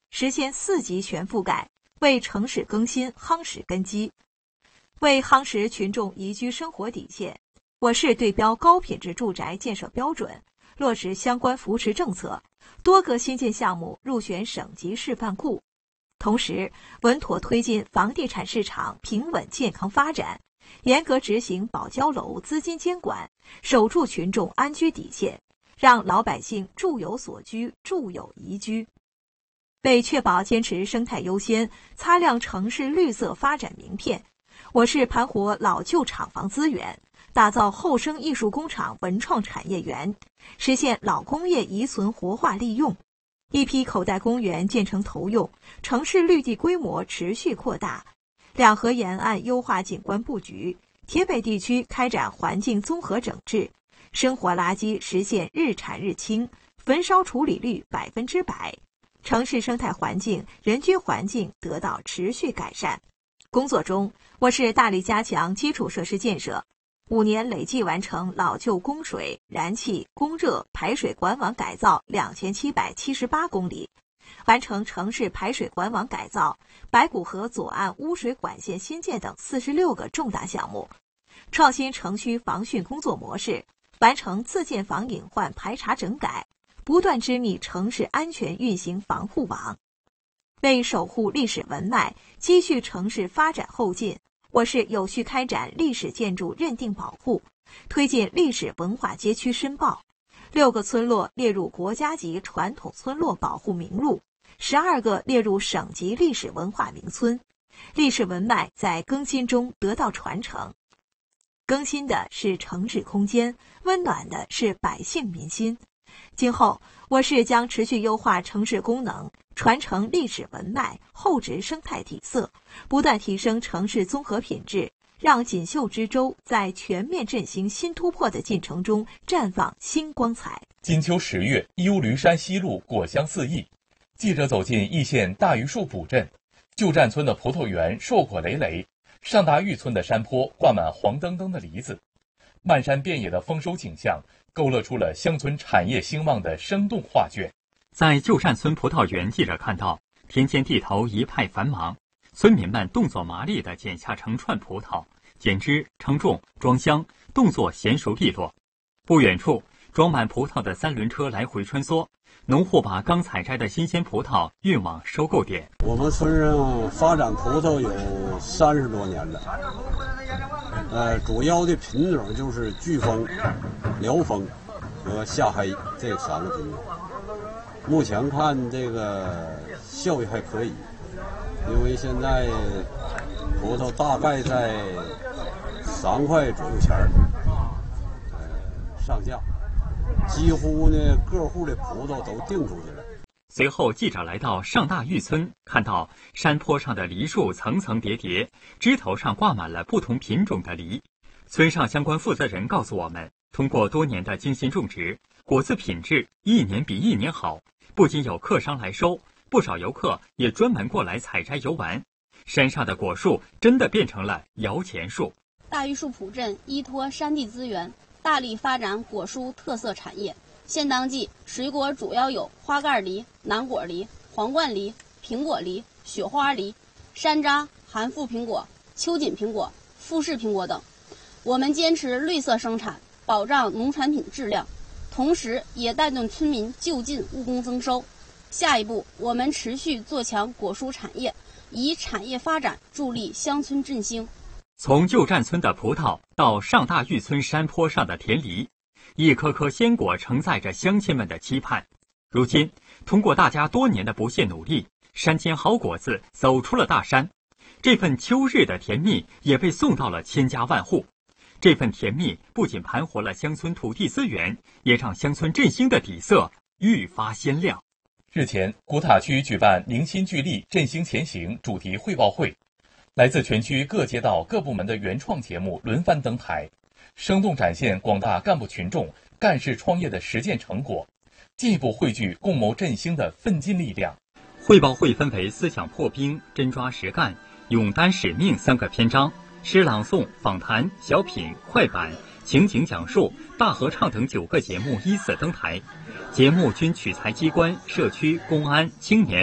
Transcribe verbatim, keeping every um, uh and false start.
实现四级全覆盖，为城市更新夯实根基。为夯实群众宜居生活底线，我市对标高品质住宅建设标准，落实相关扶持政策，多个新建项目入选省级示范库。同时，稳妥推进房地产市场平稳健康发展，严格执行保交楼资金监管，守住群众安居底线，让老百姓住有所居，住有宜居。为确保坚持生态优先，擦亮城市绿色发展名片，我市盘活老旧厂房资源，打造后生艺术工厂文创产业园，实现老工业遗存活化利用。一批口袋公园建成投用，城市绿地规模持续扩大。两河沿岸优化景观布局，铁北地区开展环境综合整治，生活垃圾实现日产日清，焚烧处理率百分之百，城市生态环境、人居环境得到持续改善。工作中，我市大力加强基础设施建设，五年累计完成老旧供水、燃气、供热、排水管网改造两千七百七十八公里，完成城市排水管网改造、白骨河左岸污水管线新建等四十六个重大项目，创新城区防汛工作模式，完成自建房隐患排查整改，不断织密城市安全运行防护网。为守护历史文脉，积蓄城市发展后劲，我市有序开展历史建筑认定保护，推进历史文化街区申报，六个村落列入国家级传统村落保护名录，十二个列入省级历史文化名村，历史文脉在更新中得到传承。更新的是城市空间，温暖的是百姓民心。今后，我市将持续优化城市功能，传承历史文脉，厚植生态底色，不断提升城市综合品质，让锦绣之州在全面振兴新突破的进程中绽放新光彩。 金秋十月，幽驴山西路果香四溢，记者走进易县大榆树堡镇，旧站村的葡萄园硕果累累，上大峪村的山坡挂满黄澄澄的梨子，漫山遍野的丰收景象勾勒出了乡村产业兴旺的生动画卷。 在旧站村葡萄园，记者看到田间地头一派繁忙，村民们动作麻利地剪下成串葡萄，剪枝、称重、装箱，动作娴熟利落。不远处，装满葡萄的三轮车来回穿梭，农户把刚采摘的新鲜葡萄运往收购点。 我们村上发展葡萄有三十多年了，呃，主要的品种就是巨峰、辽峰和夏黑这三个品种。目前看这个效益还可以，因为现在葡萄大概在三块左右钱儿，呃，上架，几乎呢各户的葡萄都订出去了。 随后，记者来到上大峪村，看到山坡上的梨树层层叠叠，枝头上挂满了不同品种的梨。村上相关负责人告诉我们，通过多年的精心种植，果子品质一年比一年好，不仅有客商来收，不少游客也专门过来采摘游玩。山上的果树真的变成了摇钱树。 大榆树堡镇依托山地资源，大力发展果蔬特色产业。现当季水果主要有花盖梨、南果梨、皇冠梨、苹果梨、雪花梨、山楂、含富苹果、秋瑾苹果、富士苹果等。我们坚持绿色生产，保障农产品质量，同时也带动村民就近务工增收。下一步，我们持续做强果蔬产业，以产业发展助力乡村振兴。 从旧站村的葡萄到上大峪村山坡上的甜梨，一颗颗鲜果承载着乡亲们的期盼。如今，通过大家多年的不懈努力，山间好果子走出了大山，这份秋日的甜蜜也被送到了千家万户。这份甜蜜不仅盘活了乡村土地资源，也让乡村振兴的底色愈发鲜亮。 日前，古塔区举办凝心聚力振兴前行主题汇报会，来自全区各街道各部门的原创节目轮番登台，生动展现广大干部群众干事创业的实践成果，进一步汇聚共谋振兴的奋进力量。 汇报会分为思想破冰、真抓实干、勇担使命三个篇章，诗朗诵、访谈、小品、快板、情景讲述、大合唱等九个节目依次登台，节目均取材机关、社区、公安、青年